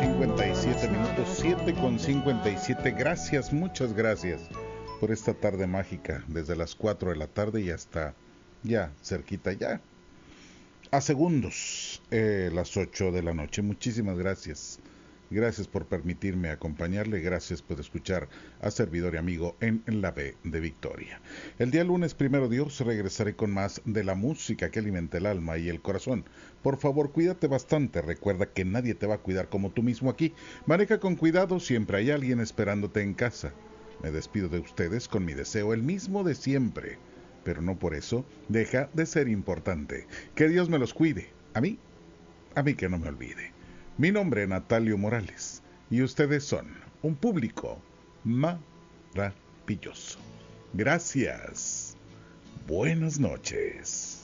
7:57, 7:57. Gracias, muchas gracias por esta tarde mágica, desde las 4 de la tarde y hasta ya cerquita, ya a segundos, las 8 de la noche. Muchísimas gracias. Gracias por permitirme acompañarle, gracias por escuchar a servidor y amigo en la B de Victoria. El día lunes, primero Dios, regresaré con más de la música que alimenta el alma y el corazón. Por favor, cuídate bastante, recuerda que nadie te va a cuidar como tú mismo aquí. Maneja con cuidado, siempre hay alguien esperándote en casa. Me despido de ustedes con mi deseo, el mismo de siempre, pero no por eso deja de ser importante. Que Dios me los cuide, a mí que no me olvide. Mi nombre es Natalio Morales y ustedes son un público maravilloso. Gracias. Buenas noches.